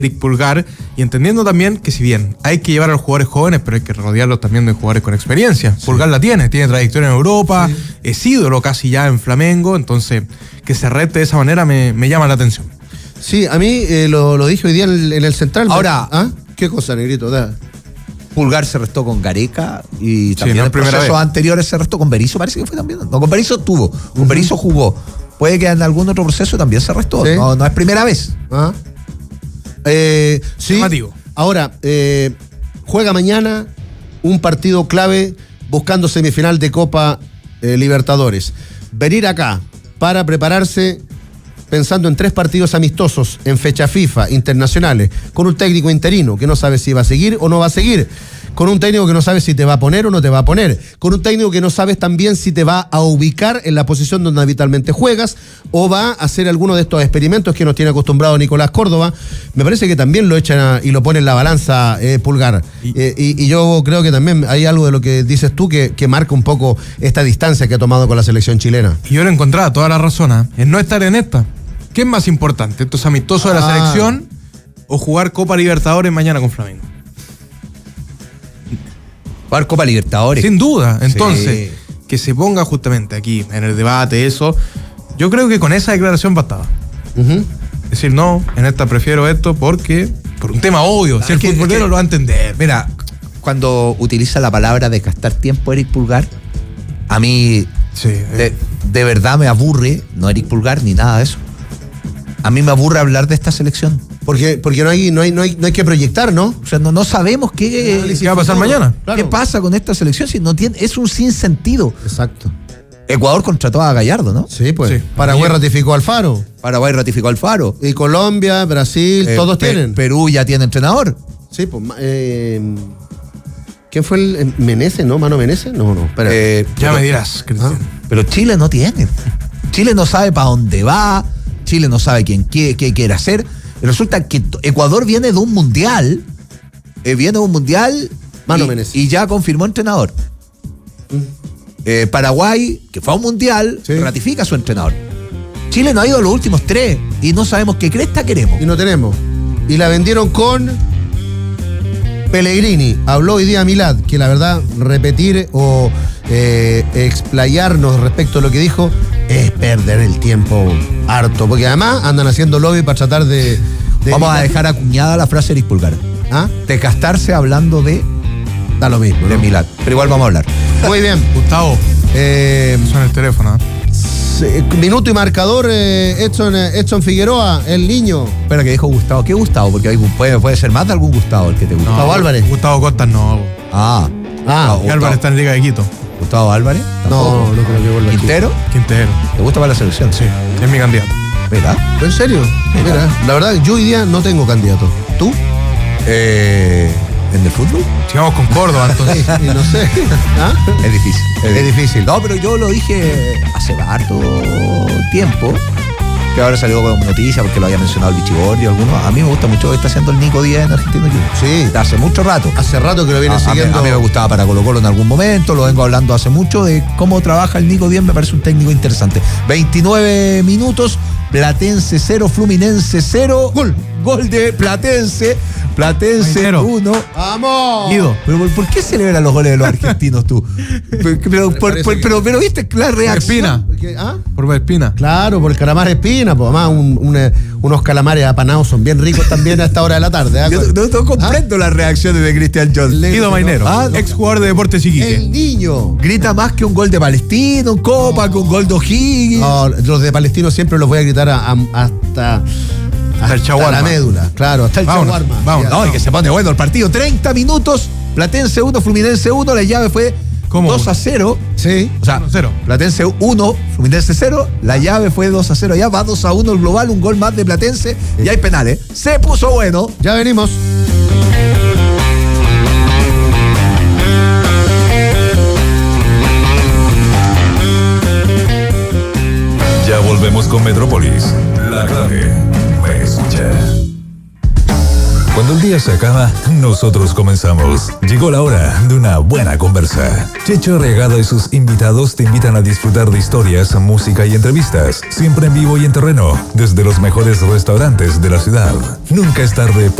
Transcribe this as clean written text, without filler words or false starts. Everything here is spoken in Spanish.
Eric Pulgar, y entendiendo también que si bien hay que llevar a los jugadores jóvenes, pero hay que rodearlos también de jugadores con experiencia. Sí. Pulgar la tiene trayectoria en Europa, sí. Es ídolo casi ya en Flamengo, entonces que se rete de esa manera me llama la atención. Sí, a mí lo dije hoy día en el Central. Ahora, ¿qué cosa, Negrito? Pulgar se restó con Gareca y también no en procesos anteriores se restó con Berizzo, parece que fue también. No, con Berizzo tuvo, con Berizzo jugó. Puede que en algún otro proceso también se restó. ¿Sí? No es primera vez. Sí. Llamativo. Ahora, juega mañana un partido clave buscando semifinal de Copa Libertadores. Venir acá para prepararse pensando en 3 partidos amistosos en fecha FIFA, internacionales, con un técnico interino que no sabe si va a seguir o no va a seguir, con un técnico que no sabe si te va a poner o no te va a poner, con un técnico que no sabes también si te va a ubicar en la posición donde habitualmente juegas o va a hacer alguno de estos experimentos que nos tiene acostumbrado Nicolás Córdoba. Me parece que también lo echan y lo pone en la balanza Pulgar. Y yo creo que también hay algo de lo que dices tú que marca un poco esta distancia que ha tomado con la selección chilena. Y yo le encontraba toda la razón en no estar en esta. ¿Qué es más importante? ¿Estos amistosos de la selección o jugar Copa Libertadores mañana con Flamengo? Jugar Copa Libertadores. Sin duda. Entonces, sí. Que se ponga justamente aquí en el debate eso. Yo creo que con esa declaración bastaba. Decir, no, en esta prefiero esto porque, por un tema obvio, si el futbolero lo va a entender. Mira, cuando utiliza la palabra de gastar tiempo Eric Pulgar, a mí de verdad me aburre, no Eric Pulgar ni nada de eso. A mí me aburre hablar de esta selección. Porque no hay que proyectar, ¿no? O sea, no sabemos qué va a pasar mañana. Claro. ¿Qué pasa con esta selección? Si no tiene, es un sinsentido. Exacto. Ecuador contrató a Gallardo, ¿no? Sí, pues. Sí. Paraguay ratificó al Faro. Y Colombia, Brasil, todos tienen. Perú ya tiene entrenador. Sí, pues. ¿Quién fue el Menezes, no? ¿Mano Menezes? No. Ya me dirás, Cristian. Pero Chile no tiene. Chile no sabe para dónde va. Chile no sabe qué quiere hacer. Resulta que Ecuador viene de un mundial. Mano Menezes. Y ya confirmó entrenador. Paraguay, que fue a un mundial, ratifica a su entrenador. Chile no ha ido a los últimos 3 y no sabemos qué cresta queremos. Y no tenemos. Y la vendieron con Pellegrini. Habló hoy día Milad, que la verdad repetir o explayarnos respecto a lo que dijo es perder el tiempo harto, porque además andan haciendo lobby para tratar de vamos a dejar acuñada la frase Eric Pulgar. De gastarse hablando de da lo mismo, de Milad, pero igual vamos a hablar. Muy bien. Gustavo, suena el teléfono. Minuto y marcador. Edson Figueroa, el niño. Espera, que dijo Gustavo. ¿Qué Gustavo? Porque puede ser más de algún Gustavo el que te gusta. No, Gustavo Álvarez. Gustavo Costas no. Gustavo Álvarez está en Liga de Quito. ¿Gustavo Álvarez? No creo que vuelva. ¿Quintero? ¿Te gusta para la selección? Sí, es mi candidato. ¿Verdad? ¿En serio? Mira, la verdad, yo hoy día no tengo candidato. ¿Tú? ¿En el fútbol? Sigamos con Córdoba, entonces. No sé. Es difícil. No, pero yo lo dije hace harto tiempo, que ahora salió como noticia porque lo había mencionado el Bichigorri o alguno. A mí me gusta mucho lo que está haciendo el Nico Díaz en Argentino Juniors. Sí. Hace mucho rato. Hace rato que lo viene siguiendo. A mí me gustaba para Colo-Colo en algún momento, lo vengo hablando hace mucho de cómo trabaja el Nico Díaz, me parece un técnico interesante. 29 minutos, Platense 0, Fluminense 0. Gol de Platense. Platense 1. ¡Vamos! Guido, pero ¿por qué celebran los goles de los argentinos tú? Pero viste la reacción. Espina. Por Espina. Claro, por el calamar Espina. Pues además unos calamares apanados son bien ricos también a esta hora de la tarde. Yo no comprendo las reacciones de Cristian Jones. Guido Mainero, ex jugador de Deportes Iquique. El niño. Grita más que un gol de Palestino, un Copa, que un gol de O'Higgins. No, los de Palestino siempre los voy a gritar hasta el chaguarma. La médula, claro, hasta el chaguarma. Vamos. Y que se pone bueno el partido. 30 minutos, Platense 1, Fluminense 1. La llave fue 2-0. Sí. O sea, 1-0. Platense 1, Fluminense 0. La llave fue 2-0. Ya va 2-1 el global, un gol más de Platense. Y hay penales. Se puso bueno. Ya venimos. Ya volvemos con Metrópolis. La clave. Me escucha. Cuando el día se acaba, nosotros comenzamos. Llegó la hora de una buena conversa. Checho Arriagada y sus invitados te invitan a disfrutar de historias, música y entrevistas, siempre en vivo y en terreno, desde los mejores restaurantes de la ciudad. Nunca es tarde